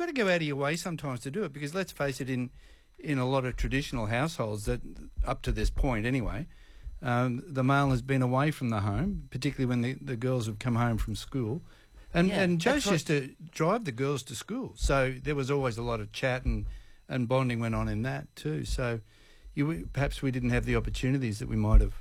got to go out of your way sometimes to do it, because let's face it, in a lot of traditional households, that up to this point anyway, the male has been away from the home, particularly when the girls have come home from school. And Josh used to drive the girls to school, so there was always a lot of chat and bonding went on in that too. So perhaps we didn't have the opportunities that we might have.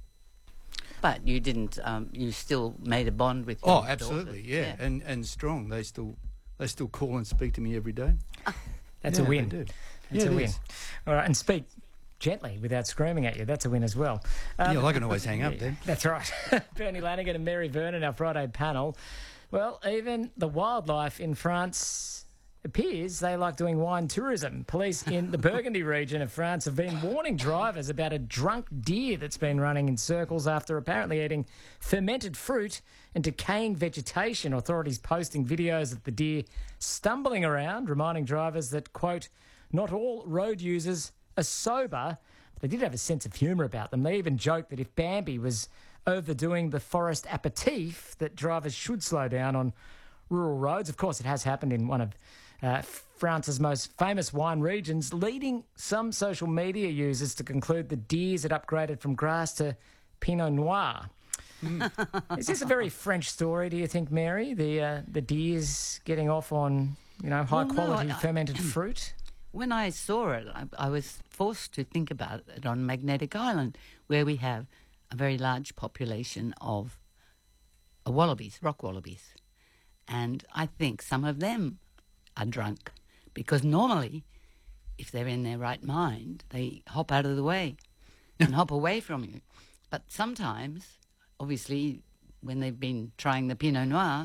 But you didn't. You still made a bond with your absolutely, daughters. yeah, and strong. They still call and speak to me every day. That's a win. They do. That's a win. Is. All right, and speak gently without screaming at you. That's a win as well. Yeah, I can always hang up then. That's right. Bernie Lanigan and Mary Vernon, our Friday panel. Well, even the wildlife in France appears they like doing wine tourism. Police in the Burgundy region of France have been warning drivers about a drunk deer that's been running in circles after apparently eating fermented fruit and decaying vegetation. Authorities posting videos of the deer stumbling around, reminding drivers that, quote, not all road users are sober. They did have a sense of humour about them. They even joked that if Bambi was overdoing the forest aperitif, that drivers should slow down on rural roads. Of course, it has happened in one of France's most famous wine regions, leading some social media users to conclude the deers had upgraded from grass to Pinot Noir. Is this a very French story, do you think, Mary? The deers getting off on, high quality fermented fruit? When I saw it, I was forced to think about it on Magnetic Island, where we have a very large population of wallabies, rock wallabies. And I think some of them are drunk, because normally, if they're in their right mind, they hop out of the way and hop away from you. But sometimes, obviously, when they've been trying the Pinot Noir,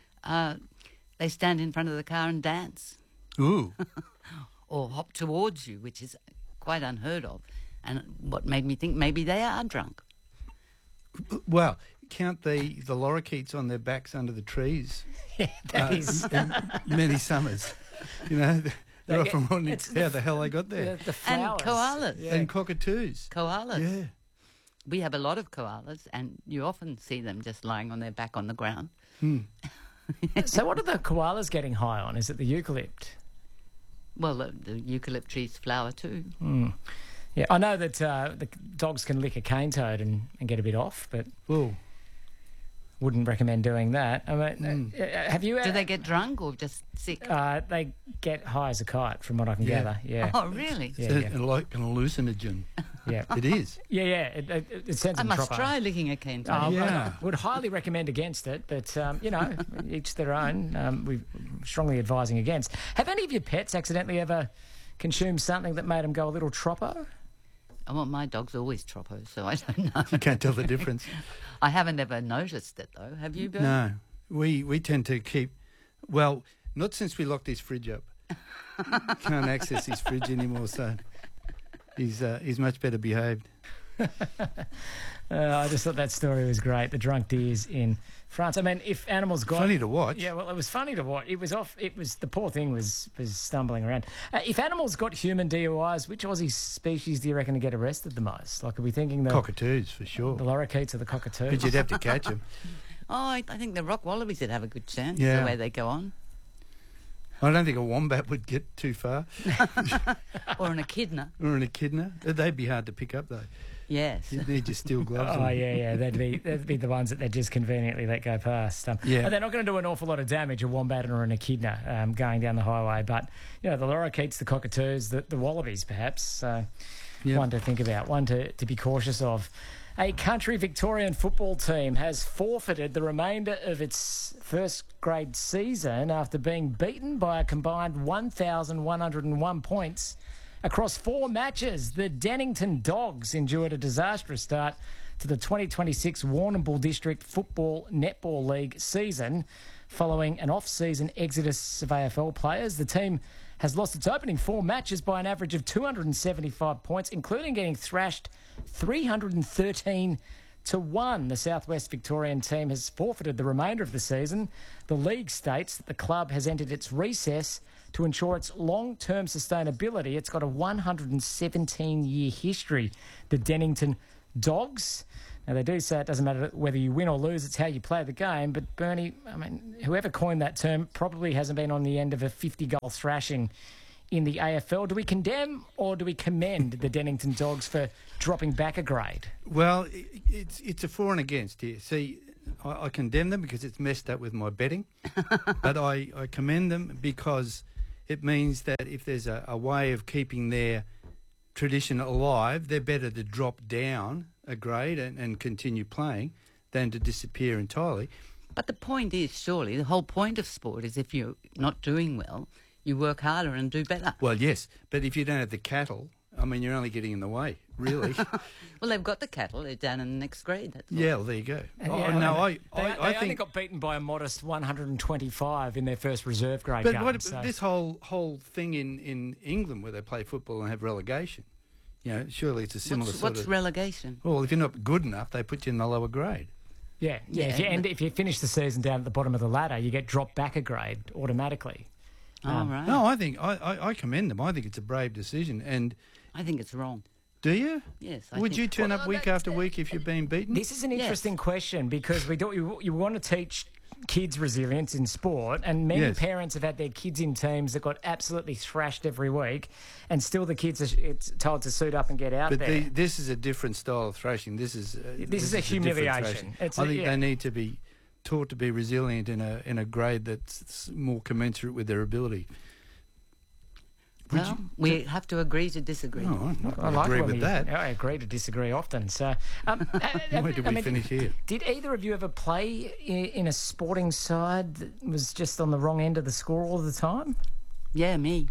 they stand in front of the car and dance. Ooh. Or hop towards you, which is quite unheard of. And what made me think maybe they are drunk. Well, count the lorikeets on their backs under the trees. Yeah, that is... many summers. They're often wondering how the hell they got there. The flowers. And koalas. Yeah. And cockatoos. Koalas. Yeah. We have a lot of koalas, and you often see them just lying on their back on the ground. So what are the koalas getting high on? Is it the eucalypt? Well, the eucalypt trees flower too. Yeah, I know that the dogs can lick a cane toad and get a bit off, but wouldn't recommend doing that. I mean, have you? Do they get drunk or just sick? They get high as a kite, from what I can gather. Yeah. Oh, really? Yeah. Like an hallucinogen. Yeah. It is. Yeah. It sends I them must proper. try licking a cane toad. I would highly recommend against it, but, each their own. We're strongly advising against. Have any of your pets accidentally ever consumed something that made them go a little troppo? Well, my dog's always troppo, so I don't know. You can't tell the difference. I haven't ever noticed it, though. Have you, Bert? No. We tend to keep... Well, not since we locked his fridge up. Can't access his fridge anymore, so he's much better behaved. I just thought that story was great. The drunk deers in France. I mean, if animals got... Funny to watch. Yeah, well, it was funny to watch. It was the poor thing was stumbling around. If animals got human DUIs, which Aussie species do you reckon to get arrested the most? Like, are we thinking the... Cockatoos, for sure. The lorikeets or the cockatoos? But you'd have to catch them. Oh, I think the rock wallabies would have a good chance, Yeah. the way they go on. I don't think a wombat would get too far. Or an echidna. Or an echidna. They'd be hard to pick up, though. Yes. You'd need your steel gloves on. Oh, yeah. They'd be the ones that they just conveniently let go past. Yeah. And they're not going to do an awful lot of damage, a wombat or an echidna, going down the highway. But, the lorikeets, the cockatoos, the wallabies, perhaps. One to think about, one to be cautious of. A country Victorian football team has forfeited the remainder of its first grade season after being beaten by a combined 1,101 points across 4 matches. The Dennington Dogs endured a disastrous start to the 2026 Warrnambool District Football Netball League season following an off-season exodus of AFL players. The team has lost its opening 4 matches by an average of 275 points, including getting thrashed 313-1. The Southwest Victorian team has forfeited the remainder of the season. The league states that the club has entered its recess to ensure its long-term sustainability. It's got a 117-year history, the Dennington Dogs. Now, they do say it doesn't matter whether you win or lose, it's how you play the game. But, Bernie, I mean, whoever coined that term probably hasn't been on the end of a 50-goal thrashing in the AFL. Do we condemn or do we commend the Dennington Dogs for dropping back a grade? Well, it's a for and against here. See, I condemn them because it's messed up with my betting, but I commend them because it means that if there's a way of keeping their tradition alive, they're better to drop down a grade and continue playing than to disappear entirely. But the point is, surely, the whole point of sport is if you're not doing well, you work harder and do better. Well, yes, but if you don't have the cattle, I mean, you're only getting in the way, really. Well, they've got the cattle. They're down in the next grade. That's all. Yeah, well, there you go. Yeah, I they think only got beaten by a modest 125 in their first reserve grade But game. So. this whole thing in England where they play football and have relegation, surely it's a similar What's relegation? Well, if you're not good enough, they put you in the lower grade. Yeah. If you finish the season down at the bottom of the ladder, you get dropped back a grade automatically. Oh, right. No, I think I commend them. I think it's a brave decision. And I think it's wrong. do you? Yes. Would you turn up week after week if you're being beaten? This is an interesting question because you want to teach kids resilience in sport, and many Yes. parents have had their kids in teams that got absolutely thrashed every week, and still the kids are told to suit up and get out But there. this is a different style of thrashing. This is This is a different humiliation. thrashing. It's I think they need to be taught to be resilient in a grade that's more commensurate with their ability. Well, we have to agree to disagree. Oh, I I like agree when with that. I agree to disagree often. So, Where did we finish here? Did either of you ever play in a sporting side that was just on the wrong end of the score all the time? Yeah, me.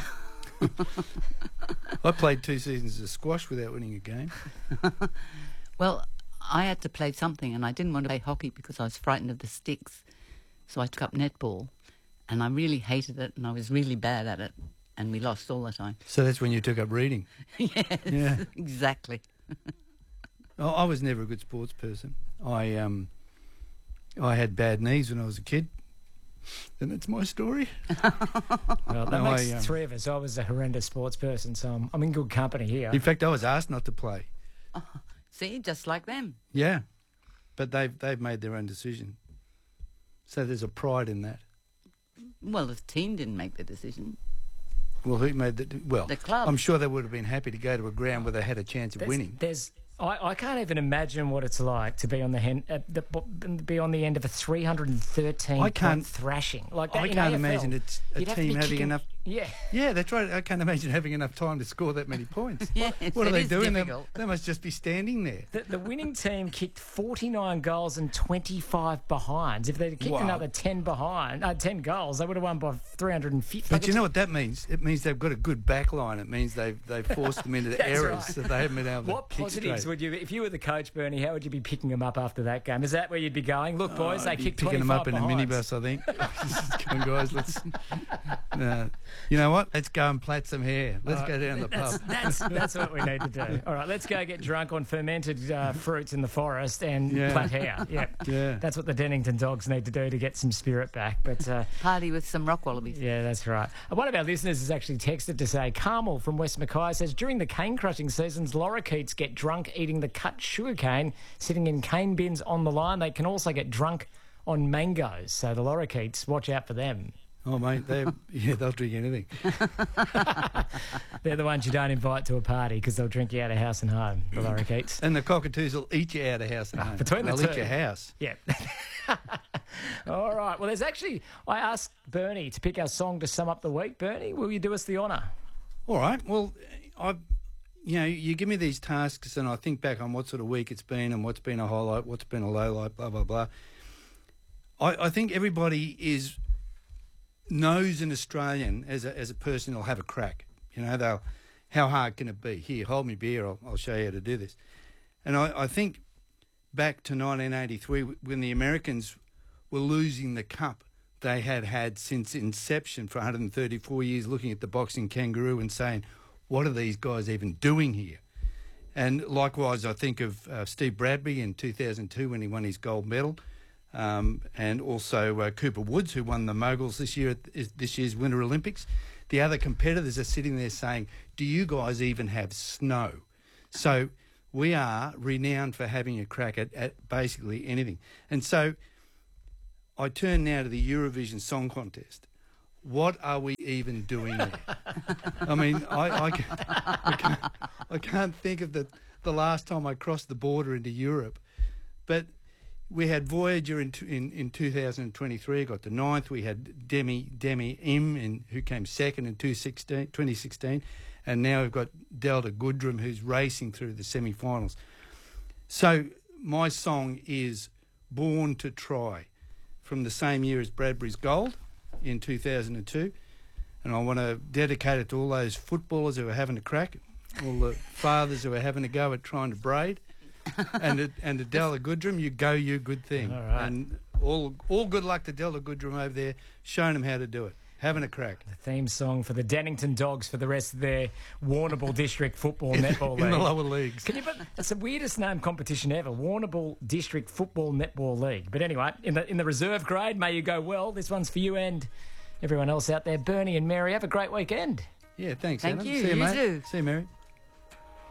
I played 2 seasons of squash without winning a game. Well, I had to play something, and I didn't want to play hockey because I was frightened of the sticks. So I took up netball, and I really hated it, and I was really bad at it, and we lost all the time. So that's when you took up reading. Yes, Yeah. exactly. I was never a good sports person. I had bad knees when I was a kid, and that's my story. Well, that No, makes I, three of us. I was a horrendous sports person, so I'm in good company here. In fact, I was asked not to play. See, just like them. Yeah, but they've made their own decision. So there's a pride in that. Well, the team didn't make the decision. Well, who made that? Well, The club. I'm sure they would have been happy to go to a ground where they had a chance of winning. I can't even imagine what it's like to be on the end of a 313 I can't- point thrashing like that. I in can't AFL. imagine it's a You'd have to team be having kicking- enough. Yeah. Yeah, that's right. I can't imagine having enough time to score that many points. Yes, What are it they is doing? difficult. They must just be standing there. The winning team kicked 49 goals and 25 behinds. If they'd kicked Wow. another 10 goals, they would have won by 350. But you know what that means? It means they've got a good back line. It means they've forced them into That's errors right. that they haven't been able to What kick positives straight. would you, if you were the coach, Bernie, how would you be picking them up after that game? Is that where you'd be going? Look, boys, they I'd be kicked picking 25 them up in a behinds. minibus, I think. Come on, guys, let's. You know what? Let's go and plait some hair. Let's go down the pub. That's what we need to do. All right, let's go get drunk on fermented fruits in the forest and Yeah. plait hair. Yeah. Yeah. That's what the Dennington Dogs need to do to get some spirit back. But Party with some rock wallabies. yeah, that's right. One of our listeners has actually texted to say, Carmel from West Mackay says, during the cane crushing seasons, lorikeets get drunk eating the cut sugarcane, sitting in cane bins on the line. They can also get drunk on mangoes. So the lorikeets, watch out for them. Oh, mate, they'll drink anything. They're the ones you don't invite to a party because they'll drink you out of house and home, the lorikeets. And the cockatoos will eat you out of house and home. between the They'll two. eat your house. Yeah. All right. Well, there's actually, I asked Bernie to pick our song to sum up the week. Bernie, will you do us the honour? All right. Well, you give me these tasks and I think back on what sort of week it's been and what's been a highlight, what's been a low light, blah, blah, blah. I think everybody knows an Australian as a person who'll have a crack. How hard can it be? Here, hold me beer, I'll show you how to do this. And I think back to 1983 when the Americans were losing the cup they had since inception for 134 years, looking at the boxing kangaroo and saying, what are these guys even doing here? And likewise, I think of Steve Bradbury in 2002 when he won his gold medal, and also Cooper Woods, who won the moguls this year at this year's Winter Olympics. The other competitors are sitting there saying, do you guys even have snow? So we are renowned for having a crack at basically anything. And so I turn now to the Eurovision Song Contest. What are we even doing there? I mean, I can't think of the last time I crossed the border into Europe. But we had Voyager in 2023, got the 9th. We had Demi Im, who came second in 2016. And now we've got Delta Goodrem, who's racing through the semi-finals. So my song is Born to Try, from the same year as Bradbury's Gold in 2002. And I want to dedicate it to all those footballers who are having a crack, all the fathers who are having a go at trying to braid, and to Delta Goodrem, you go, you good thing. All right. And all good luck to Delta Goodrem over there, showing them how to do it. Having a crack. The theme song for the Dennington Dogs for the rest of their Warrnambool District Football Netball League. In the lower leagues. It's the weirdest name competition ever, Warrnambool District Football Netball League. But anyway, in the reserve grade, may you go well. This one's for you and everyone else out there. Bernie and Mary, have a great weekend. Yeah, thanks, Thank Adam. you. See you, You mate. too. See you, Mary.